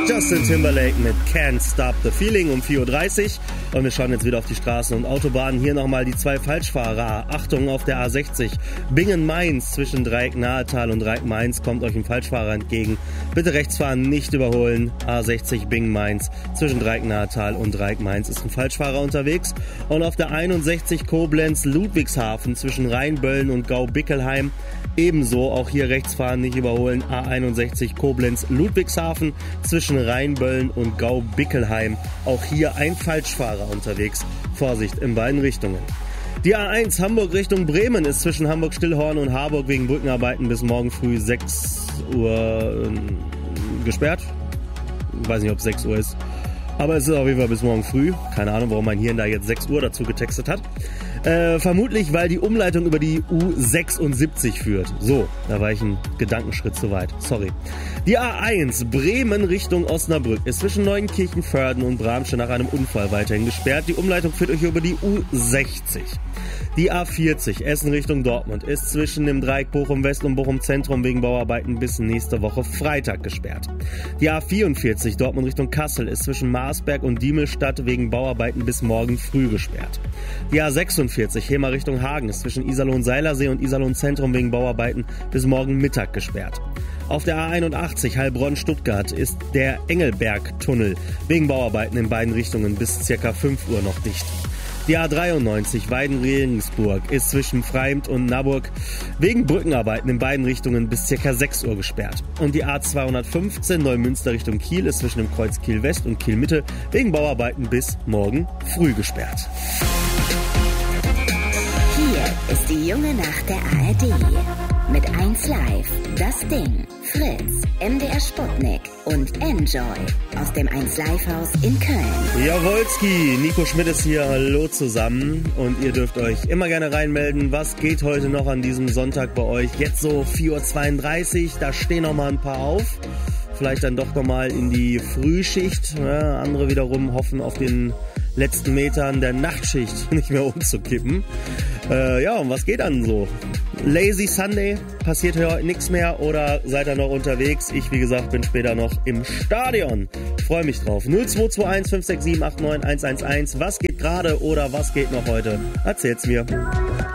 Justin Timberlake mit Can't Stop the Feeling um 4.30 Uhr. Und wir schauen jetzt wieder auf die Straßen und Autobahnen. Hier nochmal die zwei Falschfahrer. Achtung auf der A60. Bingen-Mainz zwischen Dreieck-Nahetal und Dreieck-Mainz kommt euch ein Falschfahrer entgegen. Bitte rechts fahren, nicht überholen. A60 Bingen-Mainz zwischen Dreieck-Nahetal und Dreieck-Mainz ist ein Falschfahrer unterwegs. Und auf der 61 Koblenz-Ludwigshafen zwischen Rheinböllen und Gau-Bickelheim ebenso. Auch hier rechts fahren, nicht überholen. A61 Koblenz-Ludwigshafen zwischen Rheinböllen und Gau-Bickelheim. Auch hier ein Falschfahrer unterwegs. Vorsicht in beiden Richtungen. Die A1 Hamburg Richtung Bremen ist zwischen Hamburg-Stillhorn und Harburg wegen Brückenarbeiten bis morgen früh 6 Uhr gesperrt. Ich weiß nicht, ob es 6 Uhr ist. Aber es ist auf jeden Fall bis morgen früh. Keine Ahnung, warum mein Hirn da jetzt 6 Uhr dazu getextet hat. Vermutlich, weil die Umleitung über die U76 führt. So, da war ich einen Gedankenschritt zu weit. Sorry. Die A1 Bremen Richtung Osnabrück ist zwischen Neunkirchen-Förden und Bramsche nach einem Unfall weiterhin gesperrt. Die Umleitung führt euch über die U60. Die A40 Essen Richtung Dortmund ist zwischen dem Dreieck Bochum West und Bochum Zentrum wegen Bauarbeiten bis nächste Woche Freitag gesperrt. Die A44 Dortmund Richtung Kassel ist zwischen Marsberg und Diemelstadt wegen Bauarbeiten bis morgen früh gesperrt. Die A46 Hemer Richtung Hagen ist zwischen Iserlohn-Seilersee und Iserlohn-Zentrum wegen Bauarbeiten bis morgen Mittag gesperrt. Auf der A81 Heilbronn-Stuttgart ist der Engelberg-Tunnel wegen Bauarbeiten in beiden Richtungen bis ca. 5 Uhr noch dicht. Die A93 Weiden-Regensburg ist zwischen Freimt und Naburg wegen Brückenarbeiten in beiden Richtungen bis ca. 6 Uhr gesperrt. Und die A215 Neumünster Richtung Kiel ist zwischen dem Kreuz Kiel West und Kiel Mitte wegen Bauarbeiten bis morgen früh gesperrt. Hier ist die junge Nacht der ARD. Mit 1 Live, Das Ding, Fritz, MDR Sputnik und Enjoy aus dem 1 Live Haus in Köln. Jawolski, Nico Schmidt ist hier, hallo zusammen und ihr dürft euch immer gerne reinmelden. Was geht heute noch an diesem Sonntag bei euch? Jetzt so 4.32 Uhr, da stehen noch mal ein paar auf. Vielleicht dann doch noch mal in die Frühschicht. Ja, andere wiederum hoffen auf den letzten Metern der Nachtschicht nicht mehr umzukippen. Ja, und was geht dann so? Lazy Sunday, passiert hier heute nichts mehr oder seid ihr noch unterwegs? Ich, wie gesagt, bin später noch im Stadion. Ich freue mich drauf. 0221 567 89 111. Was geht gerade oder was geht noch heute? Erzählt's mir.